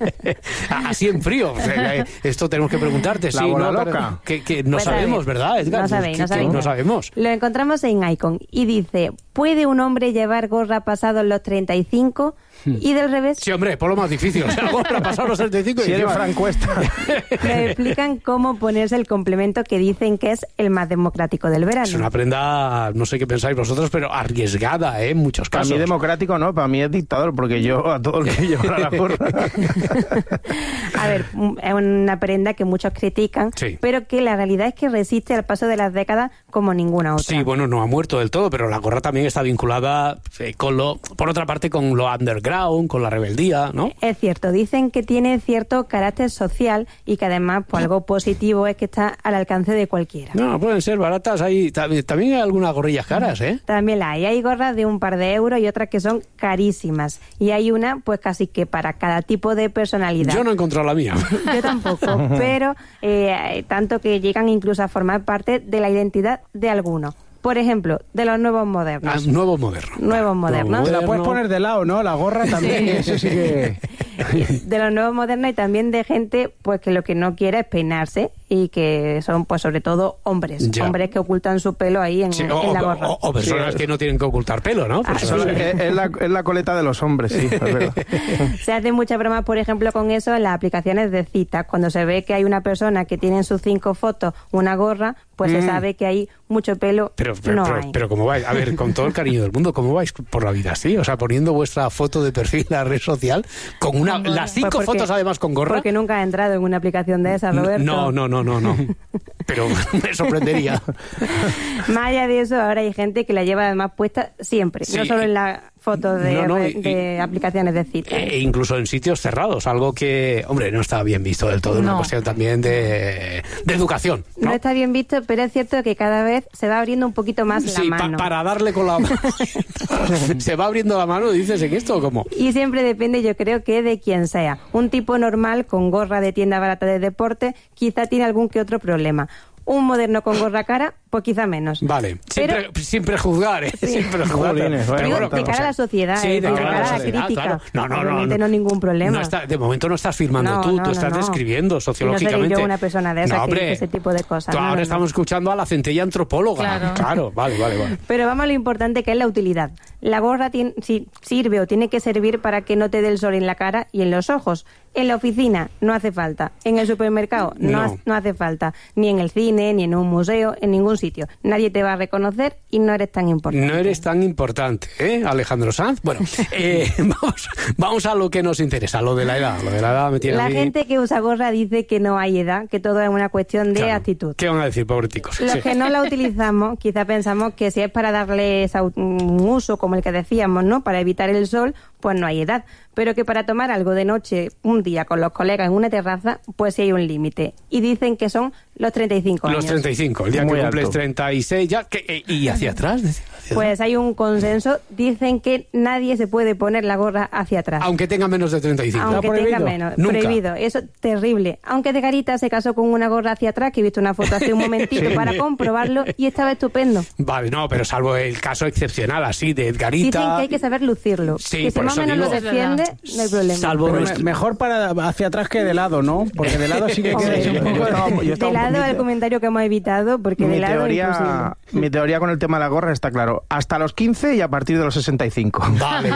Así en frío. O sea, esto tenemos que preguntarte. La bola loca. Que no pues sabemos, ¿verdad, Edgar? No sabemos. Lo encontramos en Icon y dice, ¿puede un hombre llevar gorra pasados los 35? ¿Y del revés? Sí, hombre, por lo más difícil. O sea, gorra pasados los 35 y si eres francuesta. Le explican cómo ponerse el complemento que dicen que es el más democrático del verano. Es una prenda, no sé qué pensáis vosotros, pero arriesgada, en muchos casos. Para mí democrático no, para mí es dictador, porque yo a todo el que lleva la gorra. A ver, es una prenda que muchos critican, sí, pero que la realidad es que resiste al paso de las décadas como ninguna otra. Sí, bueno, no ha muerto del todo, pero la gorra también está vinculada con por otra parte, con lo underground, con la rebeldía, ¿no? Es cierto, dicen que tiene cierto carácter social y que además pues, algo positivo es que está al alcance de cualquiera. No, pueden ser baratas, también hay algunas gorrillas caras, ¿eh? También la hay gorras de un par de euros y otras que son carísimas. Y hay una, pues casi que para cada tipo de personalidad. Yo no he encontrado la mía. Yo tampoco, pero tanto que llegan incluso a formar parte de la identidad de algunos. Por ejemplo, de los nuevos modernos. Nuevos modernos. Nuevos modernos. Te la puedes poner de lado, ¿no? La gorra también, eso sí que... De los nuevos modernos y también de gente pues que lo que no quiere es peinarse y que son pues sobre todo hombres. Ya. Hombres que ocultan su pelo ahí en la gorra. O personas que no tienen que ocultar pelo, ¿no? Es la coleta de los hombres, sí, es verdad. Se hace mucha broma, por ejemplo, con eso en las aplicaciones de citas. Cuando se ve que hay una persona que tiene en sus 5 fotos una gorra, pues se sabe que hay mucho pelo. Pero ¿cómo vais? A ver, con todo el cariño del mundo, ¿cómo vais por la vida así? O sea, poniendo vuestra foto de perfil en la red social con las 5 pues fotos además con gorra. Porque nunca has entrado en una aplicación de esas, Roberto. No. Pero me sorprendería. Más allá de eso, ahora hay gente que la lleva además puesta siempre, no solo en la foto de aplicaciones de citas. E incluso en sitios cerrados, algo que, hombre, no está bien visto del todo, una cuestión también de educación. No está bien visto, pero es cierto que cada vez se va abriendo un poquito más la mano. Para darle con la mano. ¿Se va abriendo la mano, dices, en esto o cómo? Y siempre depende, yo creo, que de quién sea. Un tipo normal con gorra de tienda barata de deporte quizá tiene algún que otro problema. Un moderno con gorra cara, pues quizá menos. Vale, sin prejuzgar, ¿eh? Sí. Sin prejuzgar. Pero de cara a la sociedad, de cara a la crítica. Claro. Obviamente no ningún problema. De momento no estás firmando tú estás describiendo sociológicamente. No soy yo una persona de esa que dice ese tipo de cosas. Ahora estamos escuchando a la centella antropóloga. Claro, vale. Pero vamos a lo importante, que es la utilidad. La gorra sirve o tiene que servir para que no te dé el sol en la cara y en los ojos. En la oficina no hace falta. En el supermercado no hace falta. Ni en el cine, ni en un museo, en ningún sitio. Nadie te va a reconocer y no eres tan importante. No eres tan importante, ¿eh, Alejandro Sanz? Bueno, vamos a lo que nos interesa, lo de la edad. Lo de la edad me tiene La gente que usa gorra dice que no hay edad, que todo es una cuestión de actitud. ¿Qué van a decir, pobreticos? Los que no la utilizamos, quizá pensamos que si es para darles un uso como el que decíamos, ¿no? Para evitar el sol, pues no hay edad. Pero que para tomar algo de noche un día con los colegas en una terraza, pues sí hay un límite. Y dicen que son los 35 años. Los 35, el día que cumples 36 ya. ¿Y hacia atrás? Pues hay un consenso. Dicen que nadie se puede poner la gorra hacia atrás. Aunque tenga menos de 35. Aunque tenga menos. Nunca. Prohibido. Eso es terrible. Aunque de Garita se casó con una gorra hacia atrás, que he visto una foto hace un momentito para comprobarlo y estaba estupendo. Vale, no, pero salvo el caso excepcional así de Edgarita. Dicen que hay que saber lucirlo. Sí, que si más o menos lo defiende, no hay problema. Salvo mejor para hacia atrás que de lado, ¿no? Porque de lado sí que queda un poco... De lado el comentario que hemos evitado, porque de lado imposible. Mi teoría con el tema de la gorra está claro. Hasta los 15 y a partir de los 65. Vale,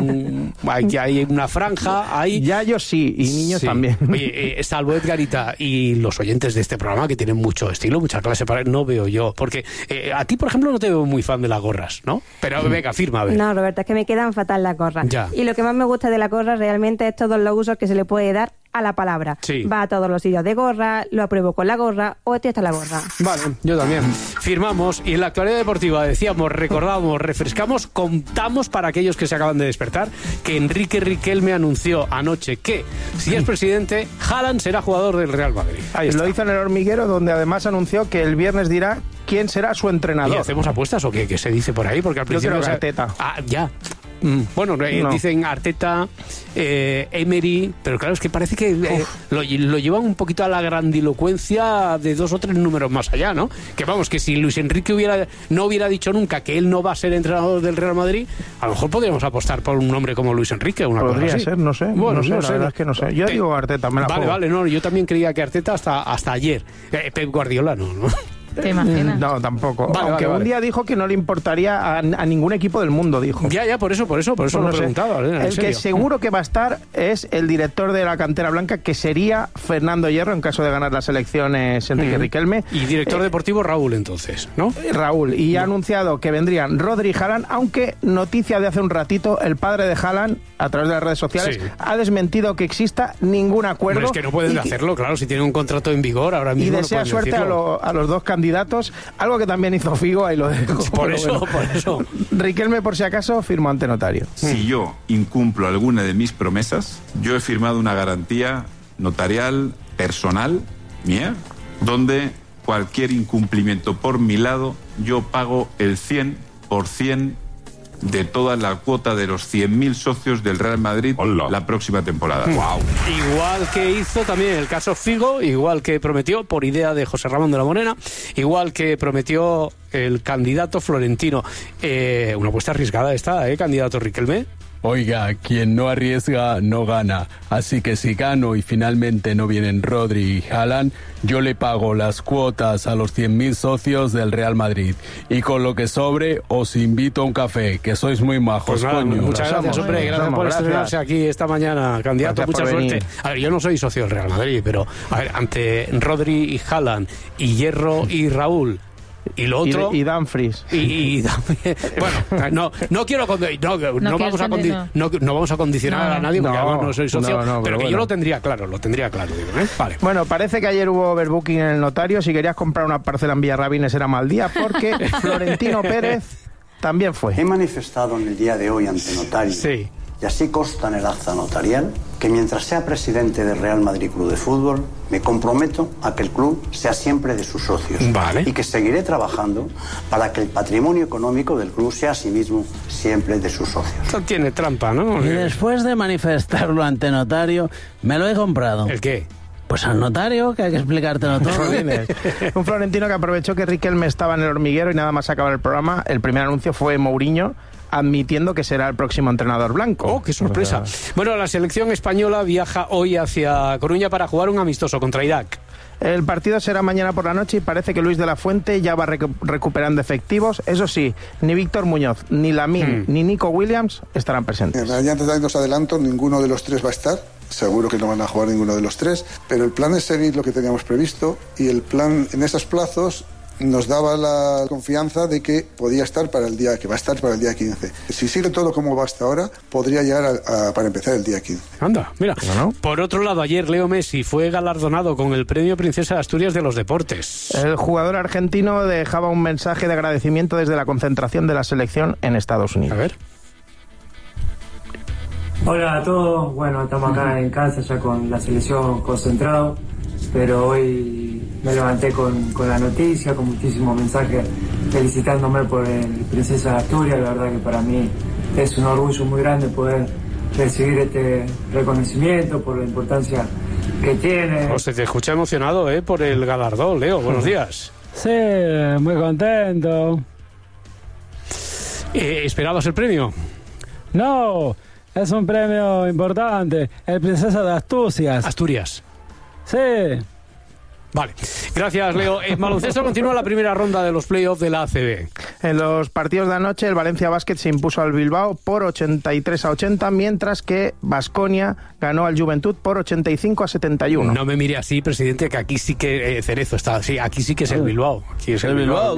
hay una franja. Ya yo sí, y niños también. Oye, salvo Edgarita y los oyentes de este programa, que tienen mucho estilo, mucha clase, no veo yo. Porque a ti, por ejemplo, no te veo muy fan de las gorras, ¿no? Pero venga, firma, a ver. No, Roberto, es que me quedan fatal las gorras. Ya. Y lo que más me gusta de la gorra realmente es todos los usos que se le puede dar a la palabra. Sí. Va a todos los sitios de gorra, lo apruebo con la gorra o estoy hasta la gorra. Vale, yo también. Firmamos y en la actualidad deportiva decíamos, recordamos, refrescamos, contamos para aquellos que se acaban de despertar que Enrique Riquelme anunció anoche que si es presidente, Haaland será jugador del Real Madrid. Ahí está. Lo hizo en El Hormiguero, donde además anunció que el viernes dirá quién será su entrenador. ¿Y hacemos apuestas o qué? ¿Qué se dice por ahí? Porque al principio... Yo creo que Arteta. Ya. Bueno, dicen Arteta, Emery, pero claro, es que parece que lo llevan un poquito a la grandilocuencia de 2 o 3 números más allá, ¿no? Que vamos, que si Luis Enrique no hubiera dicho nunca que él no va a ser entrenador del Real Madrid, a lo mejor podríamos apostar por un nombre como Luis Enrique. Podría ser, no sé. Bueno, la verdad es que no sé. Yo digo Arteta, me la juego. Vale, no, yo también creía que Arteta hasta ayer. Pep Guardiola no. ¿Te imaginas? No, tampoco. Aunque un día dijo que no le importaría a ningún equipo del mundo, dijo. Ya, por eso lo he preguntado. El que seguro que va a estar es el director de la cantera blanca, que sería Fernando Hierro, en caso de ganar las elecciones Enrique Riquelme. Y director deportivo Raúl, entonces, ¿no? Raúl. Y ha anunciado que vendrían Rodri y Haaland, aunque noticia de hace un ratito, el padre de Haaland, a través de las redes sociales, ha desmentido que exista ningún acuerdo. Hombre, es que no pueden hacerlo, claro, si tienen un contrato en vigor ahora mismo. Y desea suerte a los dos candidatos, algo que también hizo Figo, ahí lo dejo. Por eso. Riquelme, por si acaso, firmó ante notario. Si yo incumplo alguna de mis promesas, yo he firmado una garantía notarial personal mía, donde cualquier incumplimiento por mi lado, yo pago el 100% de toda la cuota de los 100.000 socios del Real Madrid la próxima temporada. Wow. Igual que hizo también el caso Figo, igual que prometió por idea de José Ramón de la Morena, igual que prometió el candidato florentino. Una apuesta arriesgada esta, candidato Riquelme. Oiga, quien no arriesga no gana, así que si gano y finalmente no vienen Rodri y Haaland, yo le pago las cuotas a los 100.000 socios del Real Madrid. Y con lo que sobre, os invito a un café, que sois muy majos, pues nada, coño. Muchas gracias, hombre, gracias por estrenarse aquí esta mañana, candidato, mucha suerte. A ver, yo no soy socio del Real Madrid, pero a ver, ante Rodri y Haaland, y Hierro y Raúl, y lo otro y Dumfries bueno, no quiero no vamos a condicionar a nadie porque además no soy socio, pero que bueno. Yo lo tendría claro, digo, Vale. Bueno, parece que ayer hubo overbooking en el notario. Si querías comprar una parcela en Villarrabines era mal día, porque Florentino Pérez también fue. He manifestado en el día de hoy ante notario, y así consta en el acta notarial, que mientras sea presidente del Real Madrid Club de Fútbol, me comprometo a que el club sea siempre de sus socios. Vale. Y que seguiré trabajando para que el patrimonio económico del club sea asimismo siempre de sus socios. Esto tiene trampa, ¿no? Y después de manifestarlo ante notario, me lo he comprado. ¿El qué? Pues al notario, que hay que explicártelo todo. Un florentino que aprovechó que Riquelme estaba en el hormiguero y nada más acabar el programa. El primer anuncio fue Mourinho admitiendo que será el próximo entrenador blanco. ¡Oh, qué sorpresa! Bueno, la selección española viaja hoy hacia Coruña para jugar un amistoso contra Irak. El partido será mañana por la noche y parece que Luis de la Fuente ya va recuperando efectivos. Eso sí, ni Víctor Muñoz, ni Lamine, ni Nico Williams estarán presentes. En realidad, antes de darnos adelanto, ninguno de los tres va a estar. Seguro que no van a jugar ninguno de los tres, pero el plan es seguir lo que teníamos previsto, y el plan en esos plazos nos daba la confianza de que podía estar para el día, que va a estar para el día 15. Si sigue todo como va hasta ahora, podría llegar para empezar el día 15. Anda, mira. ¿No? Por otro lado, ayer Leo Messi fue galardonado con el premio Princesa de Asturias de los Deportes. El jugador argentino dejaba un mensaje de agradecimiento desde la concentración de la selección en Estados Unidos. A ver. Hola a todos, bueno, estamos acá en casa ya con la selección concentrado, pero hoy me levanté con la noticia, con muchísimos mensajes felicitándome por el Princesa de Asturias. La verdad que para mí es un orgullo muy grande poder recibir este reconocimiento por la importancia que tiene. José, te escucha emocionado por el galardón, Leo, buenos días. Sí, muy contento. ¿Esperabas el premio? No, es un premio importante, el Princesa de Asturias. Asturias. Sí. Vale, gracias Leo. En baloncesto continúa la primera ronda de los playoffs de la ACB. En los partidos de anoche el Valencia Basket se impuso al Bilbao por 83-80, mientras que Baskonia ganó al Juventud por 85-71. No me mire así, presidente, que aquí sí que Cerezo está. Sí, aquí sí que es el Bilbao. Aquí es el Bilbao.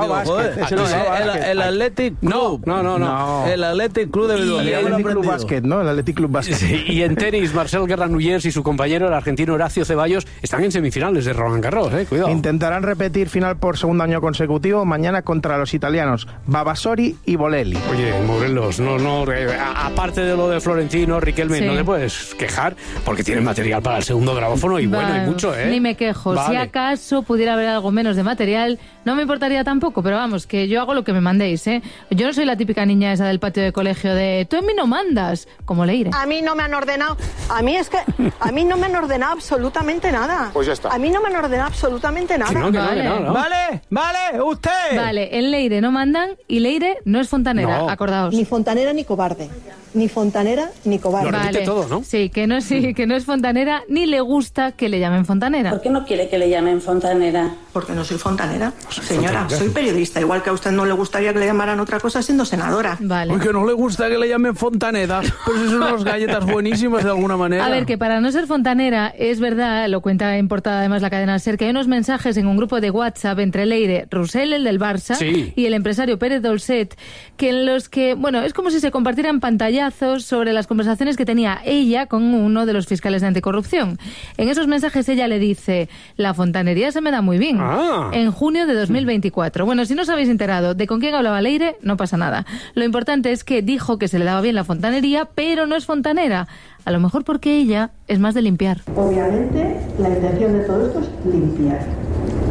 El Athletic Club. No. El Athletic Club de Bilbao. El Athletic Club Basket, ¿no? El Athletic Club Basket. Sí, y en tenis, Marcel Granollers y su compañero, el argentino Horacio Ceballos, están en semifinales de Roland Garros, cuidado. Intentarán repetir final por segundo año consecutivo mañana contra los italianos Babasori y Bolelli. Oye, Morelos, aparte de lo de Florentino, Riquelme, no te puedes quejar porque tienen material para el segundo grabófono y bueno, y mucho, Ni me quejo. Vale. Si acaso pudiera haber algo menos de material, no me importaría tampoco, pero vamos, que yo hago lo que me mandéis, Yo no soy la típica niña esa del patio de colegio de tú en mí no mandas, como Leire. A mí no me han ordenado, a mí no me han ordenado absolutamente nada. Pues ya está. A mí no me han ordenado absolutamente nada. No. Vale, usted. Vale, en Leire no mandan y Leire no es fontanera, acordaos. Ni fontanera ni cobarde. Ni fontanera ni cobarde. Lo repite todo, ¿no? Sí, que no es fontanera ni le gusta que le llamen fontanera. ¿Por qué no quiere que le llamen fontanera? Porque no soy fontanera. Señora, soy periodista. Igual que a usted no le gustaría que le llamaran otra cosa siendo senadora. Vale. Porque no le gusta que le llamen fontanera. Pues son unas galletas buenísimas de alguna manera. A ver, que para no ser fontanera, es verdad, lo cuenta en portada además la cadena SER, que hay unos mensajes en un grupo de WhatsApp entre Leire Roussel, el del Barça, y el empresario Pérez Dolcet, que en los que, es como si se compartieran pantallazos sobre las conversaciones que tenía ella con uno de los fiscales de anticorrupción. En esos mensajes ella le dice: la fontanería se me da muy bien. En junio de 2024. Bueno, si no os habéis enterado de con quién hablaba Leire, no pasa nada. Lo importante es que dijo que se le daba bien la fontanería, pero no es fontanera. A lo mejor porque ella es más de limpiar. Obviamente, la intención de todo esto es limpiar.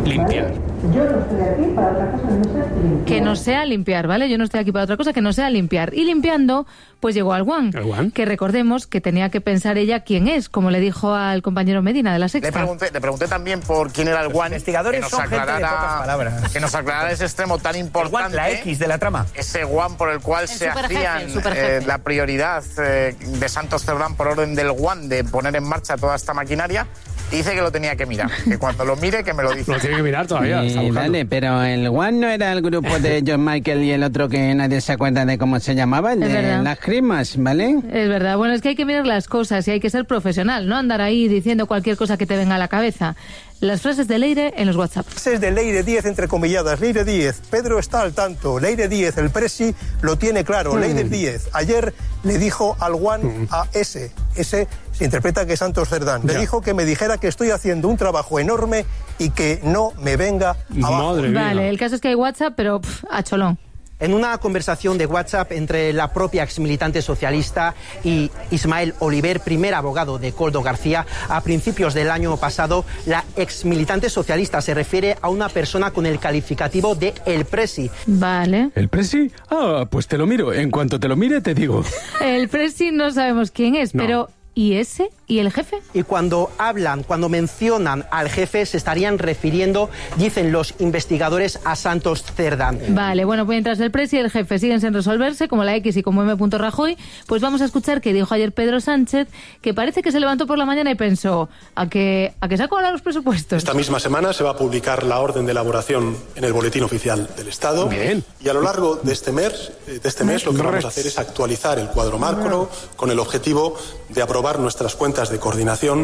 limpiar. Yo no estoy aquí para otra cosa que no sea limpiar. Que no sea limpiar, ¿vale? Yo no estoy aquí para otra cosa que no sea limpiar. Y limpiando, pues llegó Alwan. Que recordemos que tenía que pensar ella quién es, como le dijo al compañero Medina de La Sexta. Le pregunté también por quién era Alwan. Investigadores son gente de pocas palabras. Que nos aclarara ese extremo tan importante. La X de la trama. Ese Guan por el cual se hacían la prioridad de Santos Cerdán por orden del Guan de poner en marcha toda esta maquinaria. Y dice que lo tenía que mirar, que cuando lo mire que me lo dice. Lo tiene que mirar todavía. Vale, pero el One no era el grupo de John Michael y el otro que nadie se acuerda de cómo se llamaba, el de las Grimas, ¿vale? Es verdad. Bueno, es que hay que mirar las cosas y hay que ser profesional, no andar ahí diciendo cualquier cosa que te venga a la cabeza. Las frases de Leire en los WhatsApp. Frases de Leire Díez entrecomilladas. Leire Díez, Pedro está al tanto. Leire Díez, el presi lo tiene claro. Leire Díez, ayer le dijo al Juan a ese se interpreta que es Santos Cerdán. Le dijo que me dijera que estoy haciendo un trabajo enorme y que no me venga abajo. Vale, el caso es que hay WhatsApp, pero a cholón. En una conversación de WhatsApp entre la propia exmilitante socialista y Ismael Oliver, primer abogado de Koldo García, a principios del año pasado, la exmilitante socialista se refiere a una persona con el calificativo de el presi. Vale. ¿El presi? Ah, pues te lo miro. En cuanto te lo mire, te digo. El presi no sabemos quién es, pero... ¿Y ese? ¿Y el jefe? Y cuando mencionan al jefe, se estarían refiriendo, dicen los investigadores, a Santos Cerdán. Vale, bueno, pues mientras el presi y el jefe siguen sin resolverse, como la X y como M. Rajoy, pues vamos a escuchar que dijo ayer Pedro Sánchez, que parece que se levantó por la mañana y pensó, ¿a que saco ahora los presupuestos? Esta misma semana se va a publicar la orden de elaboración en el Boletín Oficial del Estado. Bien. Y a lo largo de este mes lo que vamos a hacer es actualizar el cuadro macro con el objetivo de aprobar nuestras cuentas de coordinación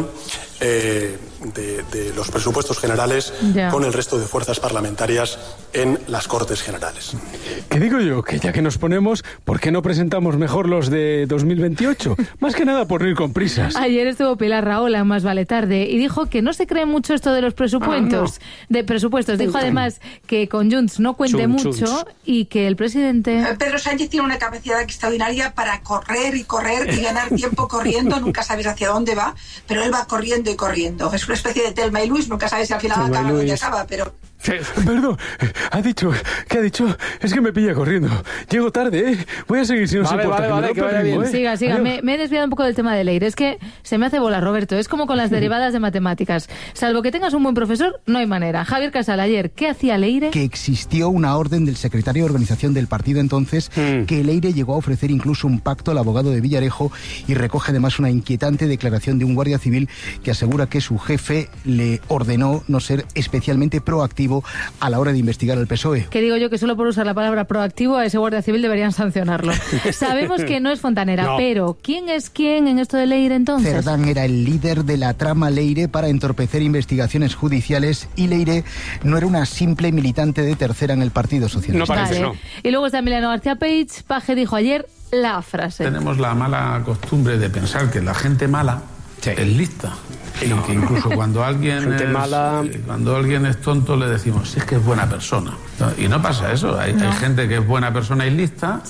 de los presupuestos generales con el resto de fuerzas parlamentarias en las Cortes Generales. ¿Qué digo yo? Que ya que nos ponemos, ¿por qué no presentamos mejor los de 2028? Más que nada por no ir con prisas. Ayer estuvo Pilar Rahola en Más Vale Tarde y dijo que no se cree mucho esto de los presupuestos. Dijo además que con Junts no cuente mucho y que el presidente... Pedro Sánchez tiene una capacidad extraordinaria para correr y ganar tiempo corriendo. Nunca sabes hacia dónde va, pero él va corriendo y corriendo. Es una especie de Telma y Luis, nunca sabes si al final acaba o no acaba, pero... Perdón, ¿qué ha dicho? Es que me pilla corriendo. Llego tarde, ¿eh? Voy a seguir si no se importa. Vale, que vaya bien. Siga. Me he desviado un poco del tema de Leire. Es que se me hace bola, Roberto. Es como con las derivadas de matemáticas. Salvo que tengas un buen profesor, no hay manera. Javier Casal, ayer, ¿qué hacía Leire? Que existió una orden del secretario de organización del partido entonces que Leire llegó a ofrecer incluso un pacto al abogado de Villarejo y recoge además una inquietante declaración de un guardia civil que asegura que su jefe le ordenó no ser especialmente proactivo a la hora de investigar al PSOE. Que digo yo que solo por usar la palabra proactivo a ese guardia civil deberían sancionarlo. Sabemos que no es Fontanera, pero ¿quién es quién en esto de Leire entonces? Cerdán era el líder de la trama Leire para entorpecer investigaciones judiciales y Leire no era una simple militante de tercera en el Partido Socialista. No parece, no. Y luego está Emiliano García Peich. Paje dijo ayer la frase. Tenemos la mala costumbre de pensar que la gente mala es lista. Y que incluso cuando alguien es tonto le decimos, sí, es que es buena persona. Y no pasa eso. Hay gente que es buena persona y lista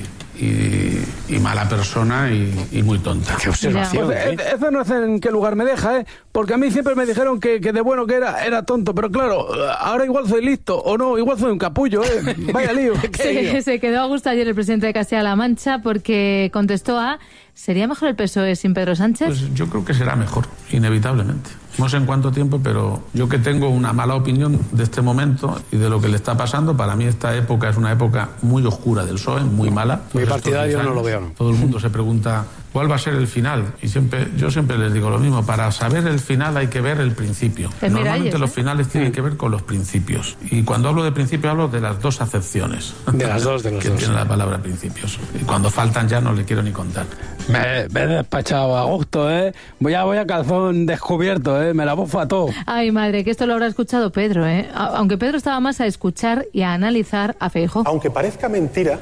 y mala persona y muy tonta. Qué observación. Pues, eso no sé en qué lugar me deja, ¿eh? Porque a mí siempre me dijeron que de bueno que era tonto, pero claro, ahora igual soy listo, o no, igual soy un capullo, ¿eh? Vaya lío. Se quedó a gusto ayer el presidente de Castilla-La Mancha porque contestó a... ¿Sería mejor el PSOE sin Pedro Sánchez? Pues yo creo que será mejor, inevitablemente. No sé en cuánto tiempo, pero yo que tengo una mala opinión de este momento y de lo que le está pasando, para mí esta época es una época muy oscura del PSOE, muy mala. Mi partidario no lo veo, ¿no? Todo el mundo se pregunta cuál va a ser el final y yo siempre les digo lo mismo, para saber el final hay que ver el principio. Normalmente los finales tienen que ver con los principios. Y cuando hablo de principio hablo de las dos acepciones. De los dos. Que tiene la palabra principios. Y cuando faltan ya no le quiero ni contar. Me he despachado a gusto, ¿eh? Voy a calzón descubierto, ¿eh? Me la bofo a todo. Ay, madre, que esto lo habrá escuchado Pedro, ¿eh? Aunque Pedro estaba más a escuchar y a analizar a Feijóo. Aunque parezca mentira...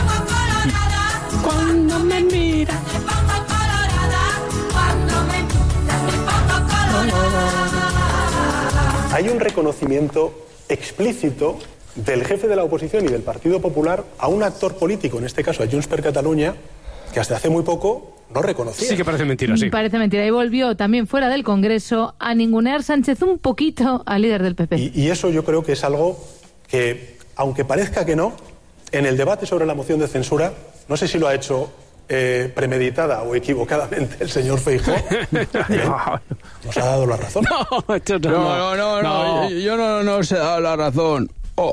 Cuando me mira... Hay un reconocimiento explícito del jefe de la oposición y del Partido Popular a un actor político, en este caso a Junts per Catalunya, que hasta hace muy poco no reconocía. Sí que parece mentira, sí. Parece mentira. Y volvió también fuera del Congreso a ningunear Sánchez un poquito al líder del PP. Y eso yo creo que es algo que, aunque parezca que no, en el debate sobre la moción de censura, no sé si lo ha hecho premeditada o equivocadamente el señor Feijóo, nos ha dado la razón. No, yo no os he dado la razón.